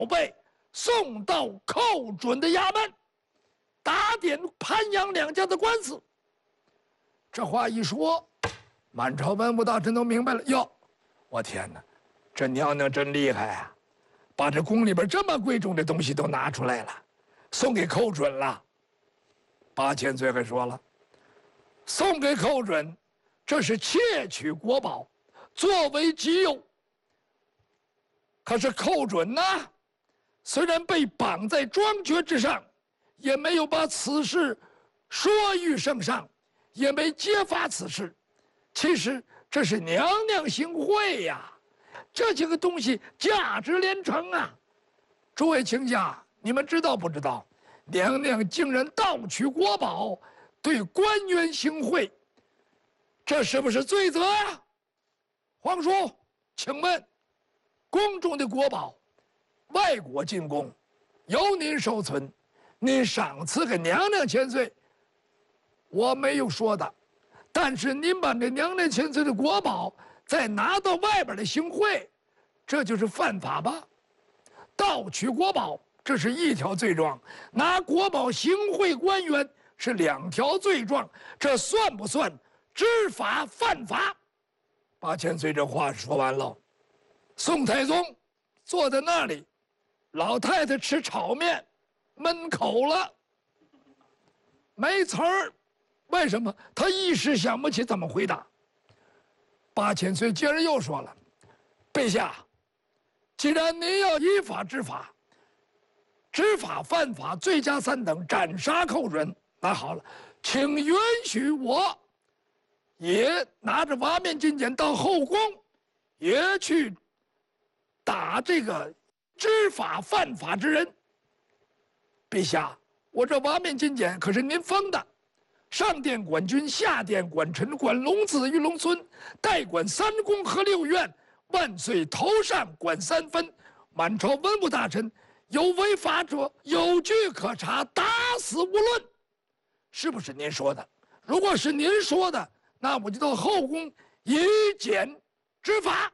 被送到寇准的衙门，打点潘阳两家的官司。这话一说，满朝文武大臣都明白了。哟，我天哪，这娘娘真厉害啊！把这宫里边这么贵重的东西都拿出来了，送给寇准了。八千岁还说了，送给寇准，这是窃取国宝，作为己有。可是寇准呢，虽然被绑在庄爵之上，也没有把此事说于圣上，也没揭发此事。其实这是娘娘行贿呀，这些个东西价值连城啊！诸位卿家，你们知道不知道？娘娘竟然盗取国宝，对官员行贿，这是不是罪责啊？皇叔，请问，宫中的国宝，外国进贡，由您收存，您赏赐给娘娘千岁，我没有说的。但是您把这娘娘千岁的国宝再拿到外边来行贿，这就是犯法吧？盗取国宝，这是一条罪状，拿国宝行贿官员是2条罪状，这算不算知法犯法？八千岁这话说完了，宋太宗坐在那里，老太太吃炒面，闷口了，没词儿。为什么？他一时想不起怎么回答。八千岁接着又说了：“陛下，既然您要依法执法，知法犯法，罪加3等，斩杀寇准，那好了，请允许我也拿着瓦面金锏到后宫，也去打这个知法犯法之人。陛下，我这瓦面金锏可是您封的。上殿管军，下殿管臣，管龙子与龙孙，代管3宫和6院，万岁头上管3分。满朝文武大臣有违法者，有据可查，打死无论。是不是您说的？如果是您说的，那我就到后宫以检执法。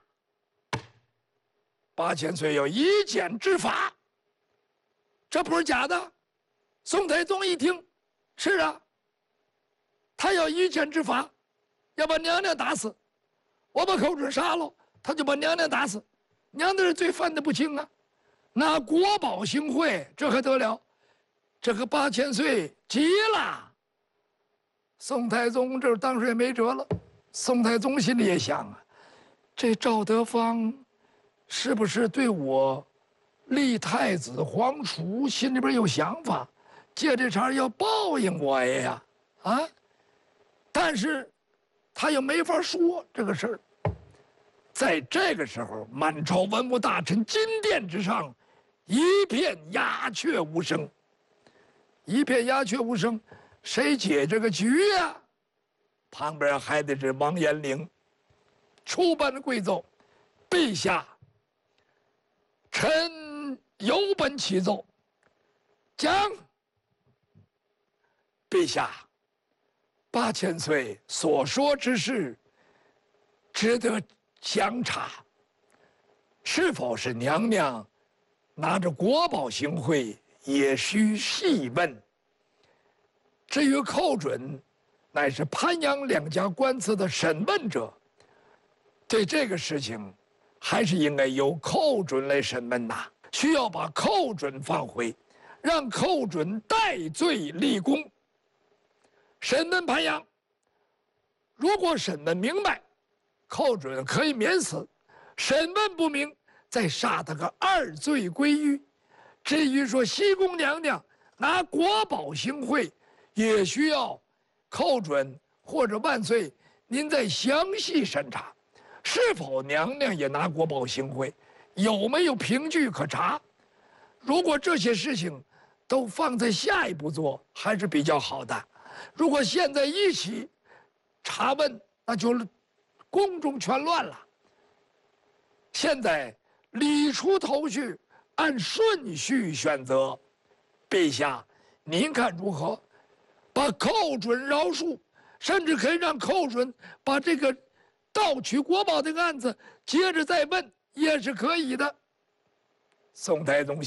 八千岁要以检执法，这不是假的。宋太宗一听，是啊。他要以检执法，要把娘娘打死。我把寇准杀了，他就把娘娘打死。娘娘的罪犯得不轻啊，拿国宝行贿，这还得了？这个八千岁急了。宋太宗这当时也没辙了。宋太宗心里也想啊，这赵德芳是不是对我立太子皇储心里边有想法，借这茬要报应我呀？啊！但是，他又没法说这个事儿。在这个时候，满朝文武大臣金殿之上，一片鸦雀无声。一片鸦雀无声，谁解这个局呀？旁边还得是王延龄，出班跪奏：“陛下，臣有本启奏。讲。陛下。”八千岁所说之事，值得详查。是否是娘娘拿着国宝行贿，也需细问。至于寇准，乃是潘阳2家官司的审问者，对这个事情，还是应该由寇准来审问呐。需要把寇准放回，让寇准戴罪立功。审问潘阳，如果审问明白，寇准可以免死；审问不明，再杀他个2罪归狱。至于说西宫娘娘拿国宝行贿，也需要寇准或者万岁您再详细审查，是否娘娘也拿国宝行贿，有没有凭据可查。如果这些事情都放在下一步做，还是比较好的。如果现在一起查问，那就宫中全乱了。现在理出头绪，按顺序选择。陛下，您看如何？把寇准饶恕，甚至可以让寇准把这个盗取国宝这个案子接着再问，也是可以的。 宋太宗